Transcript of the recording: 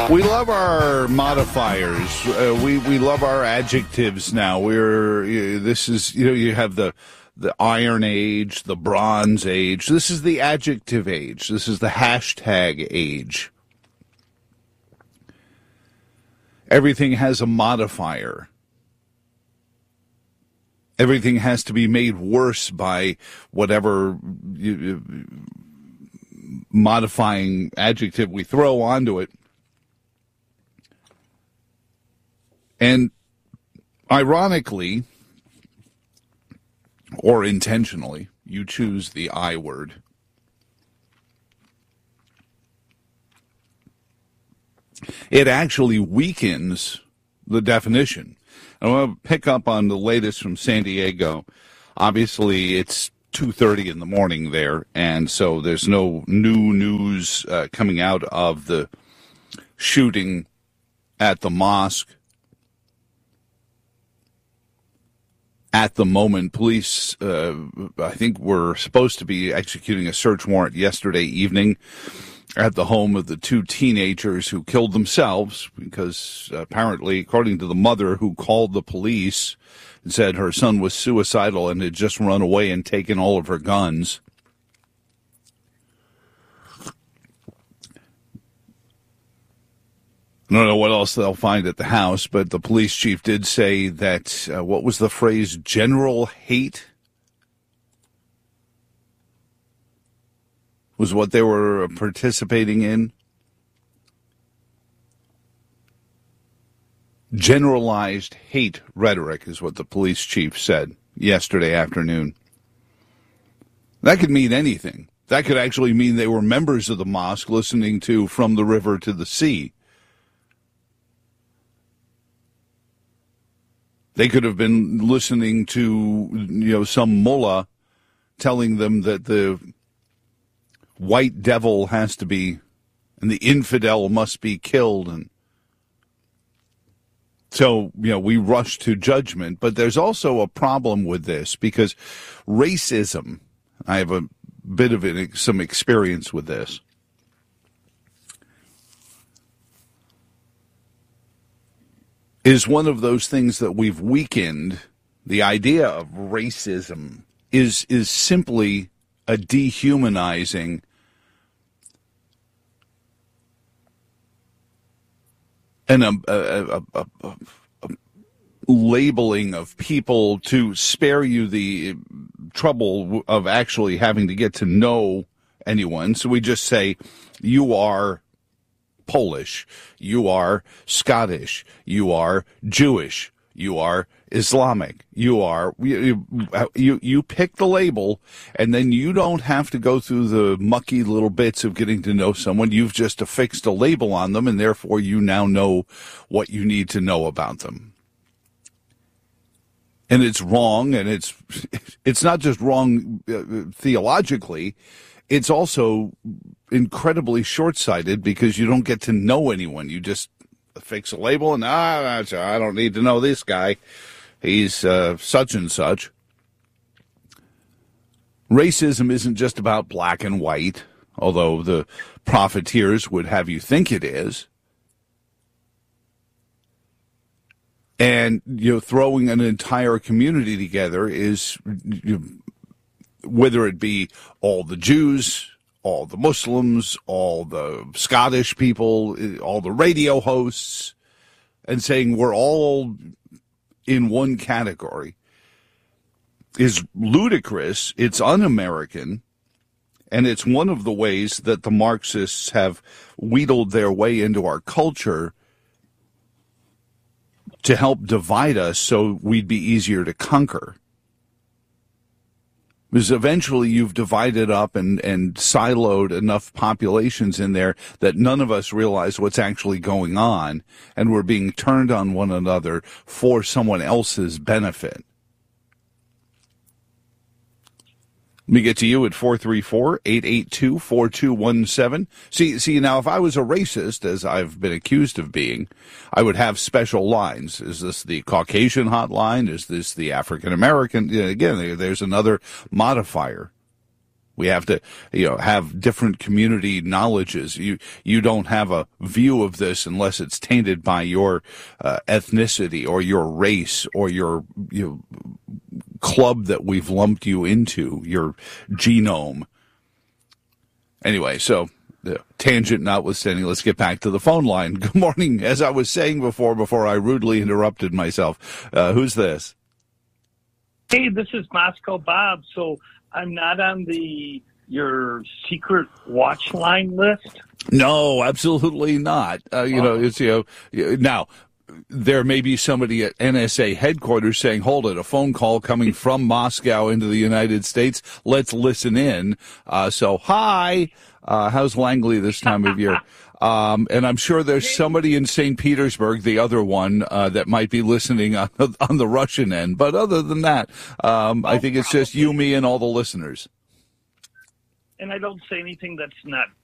We love our modifiers. We love our adjectives now. This is, you have the Iron Age, the Bronze Age. This is the adjective age. This is the hashtag age. Everything has a modifier. Everything has to be made worse by whatever modifying adjective we throw onto it. And ironically, or intentionally, you choose the I word. It actually weakens the definition. I want to pick up on the latest from San Diego. Obviously, it's 2:30 in the morning there, and so there's no new news coming out of the shooting at the mosque. At the moment, police, I think, were supposed to be executing a search warrant yesterday evening at the home of the two teenagers who killed themselves because apparently, according to the mother who called the police and said her son was suicidal and had just run away and taken all of her guns. I don't know what else they'll find at the house, but the police chief did say that, what was the phrase, general hate was what they were participating in. Generalized hate rhetoric is what the police chief said yesterday afternoon. That could mean anything. That could actually mean they were members of the mosque listening to From the River to the Sea. They could have been listening to, some mullah telling them that the white devil has to be, and the infidel must be killed. And so, we rush to judgment. But there's also a problem with this because racism, I have a bit of some experience with this. Is one of those things that we've weakened. The idea of racism is simply a dehumanizing and a labeling of people to spare you the trouble of actually having to get to know anyone. So we just say, you are Polish, you are Scottish, you are Jewish, you are Islamic, you pick the label, and then you don't have to go through the mucky little bits of getting to know someone. You've just affixed a label on them, and therefore you now know what you need to know about them. And it's wrong, and it's not just wrong theologically, it's also incredibly short-sighted because you don't get to know anyone. You just affix a label and, I don't need to know this guy. He's such and such. Racism isn't just about black and white, although the profiteers would have you think it is. And, throwing an entire community together is, whether it be all the Jews, all the Muslims, all the Scottish people, all the radio hosts, and saying we're all in one category is ludicrous. It's un-American, and it's one of the ways that the Marxists have wheedled their way into our culture to help divide us so we'd be easier to conquer. Because eventually you've divided up and siloed enough populations in there that none of us realize what's actually going on, and we're being turned on one another for someone else's benefit. Let me get to you at 434-882-4217. See, now, if I was a racist, as I've been accused of being, I would have special lines. Is this the Caucasian hotline? Is this the African American? Again, there's another modifier. We have to, have different community knowledges. You don't have a view of this unless it's tainted by your ethnicity or your race or your club that we've lumped you into, your genome. Anyway, so the tangent notwithstanding, let's get back to the phone line. Good morning. As I was saying before I rudely interrupted myself, who's this? Hey, this is Moscow Bob. So I'm not on your secret watch line list? No, absolutely not. Now, there may be somebody at NSA headquarters saying, hold it, a phone call coming from Moscow into the United States. Let's listen in. So, hi, how's Langley this time of year? And I'm sure there's somebody in St. Petersburg, the other one, that might be listening on the Russian end. But other than that, I think it's just you, me, and all the listeners. And I don't say anything that's not